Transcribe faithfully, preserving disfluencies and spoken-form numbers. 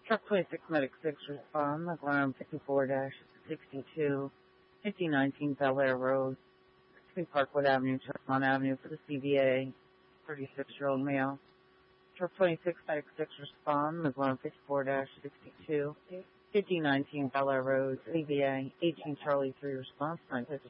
Truck twenty-six Medic six respond, McLaren fifty-four sixty-two, fifty nineteen Bel Air Road, sixty Parkwood Avenue, Chestnut Avenue for the C V A, thirty-six-year-old male. Truck twenty-six Medic six respond, McLaren fifty-four sixty-two, fifty nineteen Bel Air Road, C V A, eighteen Charlie three response, nine